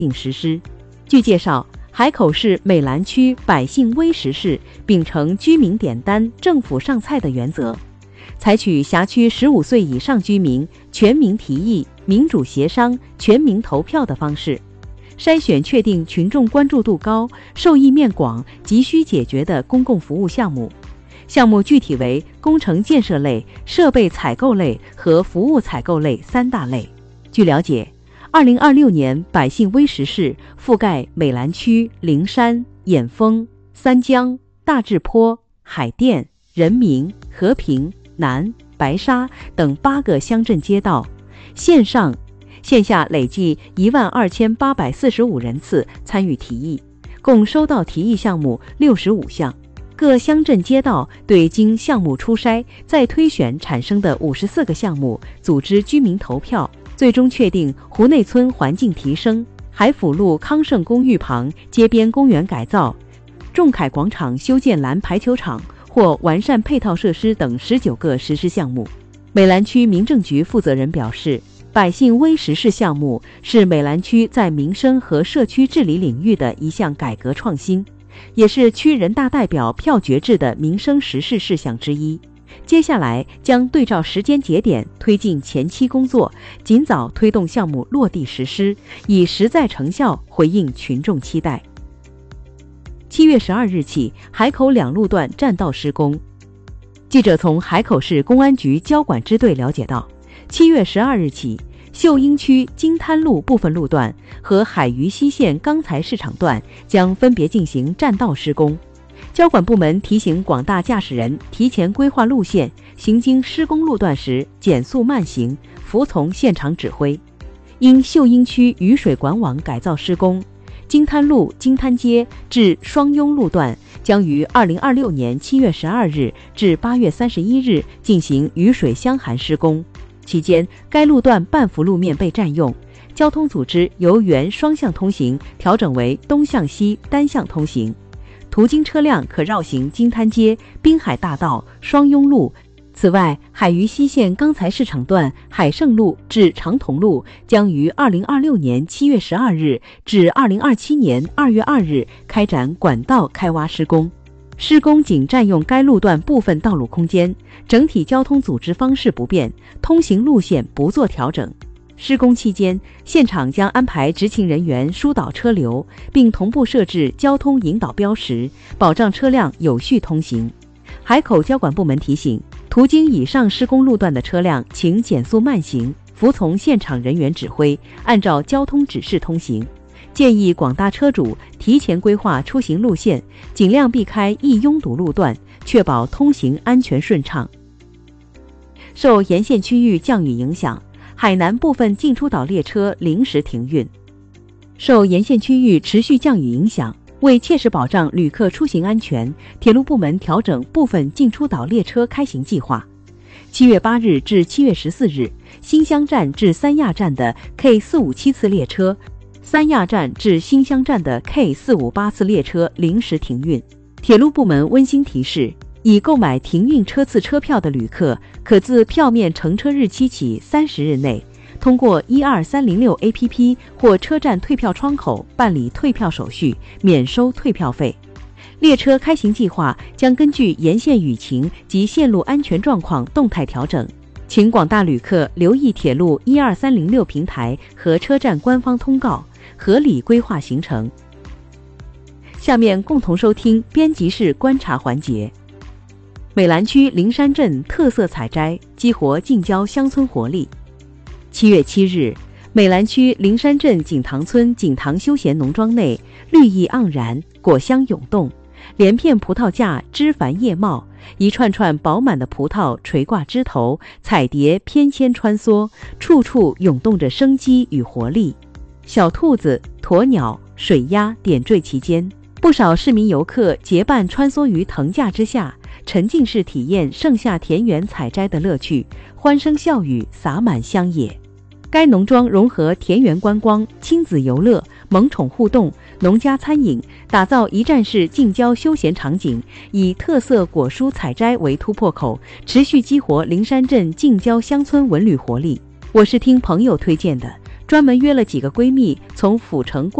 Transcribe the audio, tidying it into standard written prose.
并实施。据介绍，海口市美兰区百姓微食市秉承居民点单、政府上菜的原则，采取辖区15岁以上居民全民提议、民主协商、全民投票的方式，筛选确定群众关注度高、受益面广、急需解决的公共服务项目。项目具体为工程建设类、设备采购类和服务采购类3大类。据了解，2026年百姓微食市覆盖美兰区、灵山、眼丰、三江、大治坡、海淀、人民、和平、南、白沙等8个乡镇街道，线上、线下累计12845人次参与提议，共收到提议项目65项。各乡镇街道对经项目初筛再推选产生的54个项目组织居民投票，最终确定湖内村环境提升、海府路康盛公寓旁街边公园改造、仲恺广场修建篮排球场或完善配套设施等19个实施项目。美兰区民政局负责人表示，百姓微食市项目是美兰区在民生和社区治理领域的一项改革创新，也是区人大代表票决制的民生实事事项之一。接下来将对照时间节点推进前期工作，尽早推动项目落地实施，以实在成效回应群众期待。7月12日起，海口2路段占道施工。记者从海口市公安局交管支队了解到，7月12日起，秀英区金滩路部分路段和海渝西线钢材市场段将分别进行占道施工。交管部门提醒广大驾驶人提前规划路线，行经施工路段时减速慢行，服从现场指挥。因秀英区雨水管网改造施工，金滩路金滩街至双雍路段将于2026年7月12日至8月31日进行雨水箱涵施工。期间，该路段半幅路面被占用，交通组织由原双向通行调整为东向西单向通行。途经车辆可绕行金滩街、滨海大道、双雍路。此外，海渝西线钢材市场段海盛路至长桐路将于2026年7月12日至2027年2月2日开展管道开挖施工。施工仅占用该路段部分道路空间，整体交通组织方式不变，通行路线不做调整。施工期间，现场将安排执勤人员疏导车流，并同步设置交通引导标识，保障车辆有序通行。海口交管部门提醒，途经以上施工路段的车辆请减速慢行，服从现场人员指挥，按照交通指示通行。建议广大车主提前规划出行路线，尽量避开易拥堵路段，确保通行安全顺畅。受沿线区域降雨影响，海南部分进出岛列车临时停运。受沿线区域持续降雨影响，为切实保障旅客出行安全，铁路部门调整部分进出岛列车开行计划。7月8日至7月14日，新乡站至三亚站的 K457 次列车，三亚站至新乡站的 K458 次列车临时停运。铁路部门温馨提示，已购买停运车次车票的旅客，可自票面乘车日期起30日内，通过12306 APP 或车站退票窗口办理退票手续，免收退票费。列车开行计划将根据沿线雨情及线路安全状况动态调整，请广大旅客留意铁路12306平台和车站官方通告，合理规划行程。下面共同收听编辑室观察环节。美兰区灵山镇特色采摘激活近郊乡村活力。7月7日，美兰区灵山镇景塘村景塘休闲农庄内绿意盎然，果香涌动，连片葡萄架枝繁叶茂，一串串饱满的葡萄垂挂枝头，彩蝶翩跹穿梭，处处涌动着生机与活力。小兔子、鸵鸟、水鸭点缀其间，不少市民游客结伴穿梭于藤架之下，沉浸式体验盛夏田园采摘的乐趣，欢声笑语洒满乡野。该农庄融合田园观光、亲子游乐、萌宠互动、农家餐饮，打造一站式近郊休闲场景，以特色果蔬采摘为突破口，持续激活灵山镇近郊乡村文旅活力。我是听朋友推荐的， 专门约了几个闺蜜从府城过